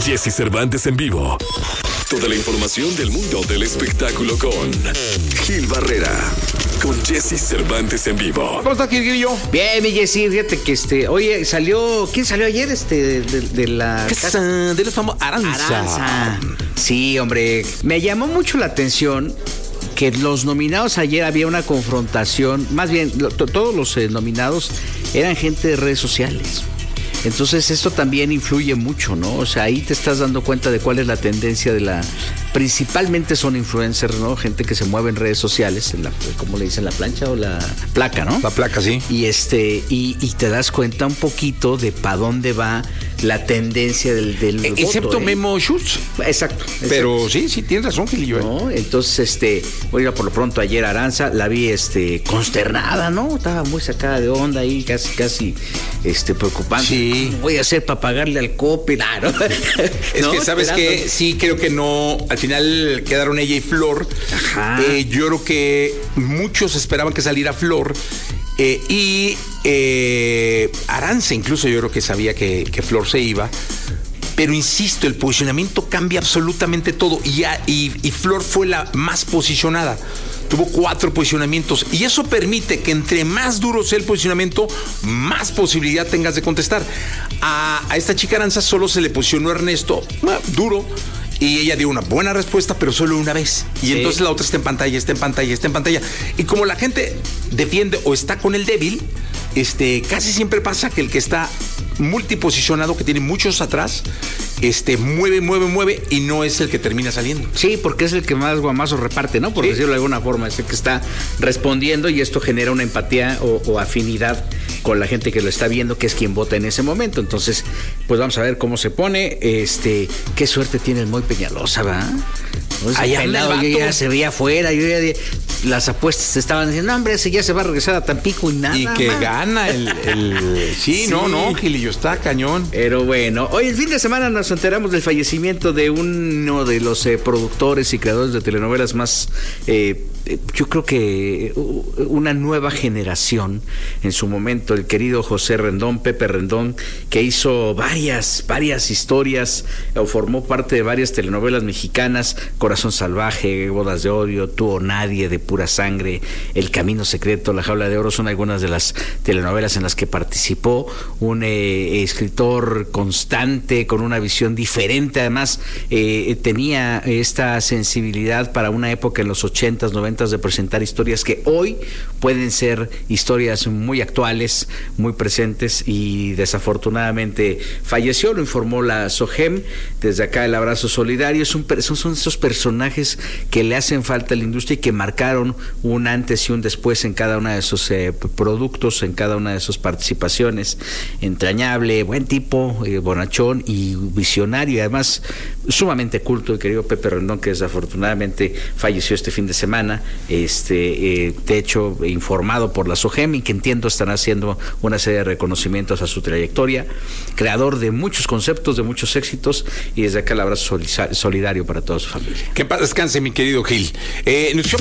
Jesse Cervantes en vivo. Toda la información del mundo del espectáculo con Gil Barrera. Con Jesse Cervantes en vivo. ¿Cómo estás, Gilgrillo? Bien, mi Jessy, fíjate que oye, ¿quién salió ayer de la casa? De los famosos Aranza. Sí, hombre, me llamó mucho la atención que los nominados ayer había una confrontación, más bien todos los nominados eran gente de redes sociales. Entonces esto también influye mucho, ¿no? O sea, ahí te estás dando cuenta de cuál es la tendencia principalmente son influencers, ¿no? Gente que se mueve en redes sociales, ¿cómo le dicen? ¿La plancha o la placa, no? La placa, sí. Y te das cuenta un poquito de para dónde va la tendencia del voto, excepto Memo Schutz. Exacto. Pero sí, tienes razón, Gilillo. ¿No? Entonces, oiga, por lo pronto ayer Aranza la vi consternada, ¿no? Estaba muy sacada de onda ahí, casi preocupante. Sí. ¿Cómo voy a hacer para pagarle al COPE? Claro. Es ¿no? Que, ¿sabes qué? Sí, creo que no. Al final quedaron ella y Flor. Ajá. Yo creo que muchos esperaban que saliera Flor. Aranza incluso yo creo que sabía que Flor se iba. Pero insisto, el posicionamiento cambia absolutamente todo. Y Flor fue la más posicionada. Tuvo 4 posicionamientos y eso permite que entre más duro sea el posicionamiento, más posibilidad tengas de contestar. A esta chica Aranza solo se le posicionó Ernesto, duro, y ella dio una buena respuesta, pero solo una vez. Y sí. Entonces la otra está en pantalla. Y como la gente defiende o está con el débil, casi siempre pasa que el que está multiposicionado, que tiene muchos atrás, mueve y no es el que termina saliendo. Sí, porque es el que más guamazos reparte, ¿no? Por decirlo de alguna forma, es el que está respondiendo y esto genera una empatía o afinidad con la gente que lo está viendo, que es quien vota en ese momento. Entonces, pues vamos a ver cómo se pone. Qué suerte tiene el Moy Peñalosa, ¿va? Allá ya se veía afuera, las apuestas estaban diciendo, no, hombre, ese ya se va a regresar a Tampico y nada. Y que más gana Sí, no, Gilillo, está cañón. Pero bueno, hoy el fin de semana nos enteramos del fallecimiento de uno de los productores y creadores de telenovelas más, yo creo que una nueva generación en su momento, el querido José Rendón, Pepe Rendón, que hizo varias historias o formó parte de varias telenovelas mexicanas, Corazón Salvaje, Bodas de Odio, Tú o Nadie, De Pura Sangre, El Camino Secreto, La Jaula de Oro, son algunas de las telenovelas en las que participó. Un escritor constante, con una visión diferente, además tenía esta sensibilidad para una época en los 80s, 90s de presentar historias que hoy pueden ser historias muy actuales, muy presentes, y desafortunadamente falleció, lo informó la SOGEM. Desde acá el abrazo solidario. Son esos personajes que le hacen falta a la industria y que marcaron un antes y un después en cada una de sus productos, en cada una de sus participaciones. Entrañable, buen tipo, bonachón y visionario, y además sumamente culto, el querido Pepe Rendón, que desafortunadamente falleció este fin de semana. De hecho, informado por la SOGEM, y que entiendo están haciendo una serie de reconocimientos a su trayectoria, creador de muchos conceptos, de muchos éxitos, y desde acá el abrazo solidario para toda su familia. Que en paz descanse, mi querido Gil.